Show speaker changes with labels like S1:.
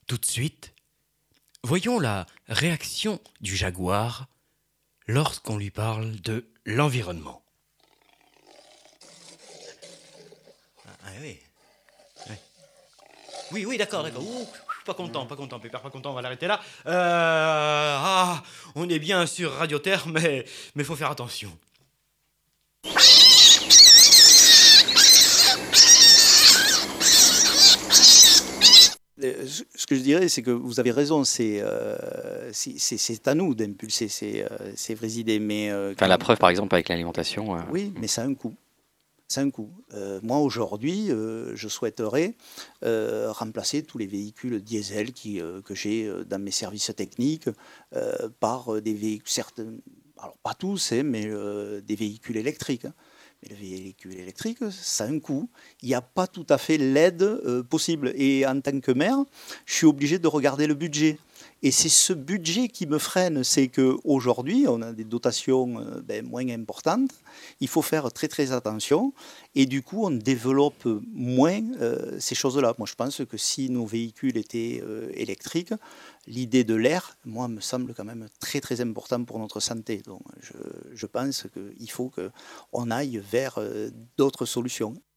S1: Tout de suite, voyons la réaction du jaguar lorsqu'on lui parle de l'environnement. Ah oui. Oui, d'accord. Ouh, Pépère, pas content, on va l'arrêter là. On est bien sur Radio Terre, mais faut faire attention.
S2: Ce que je dirais, c'est que vous avez raison, c'est à nous d'impulser ces vraies idées. Mais,
S3: la preuve, par exemple, avec l'alimentation.
S2: Oui, mais ça a un coût. Moi, aujourd'hui, je souhaiterais remplacer tous les véhicules diesel que j'ai dans mes services techniques par des véhicules, certains, alors pas tous, mais des véhicules électriques. Mais le véhicule électrique, ça a un coût. Il n'y a pas tout à fait l'aide possible. Et en tant que maire, je suis obligé de regarder le budget. Et c'est ce budget qui me freine. C'est qu'aujourd'hui, on a des dotations moins importantes. Il faut faire très très attention. Et du coup, on développe moins ces choses-là. Moi, je pense que si nos véhicules étaient électriques, l'idée de l'air, moi, me semble quand même très très important pour notre santé. Donc, je pense qu'il faut qu'on aille vers d'autres solutions.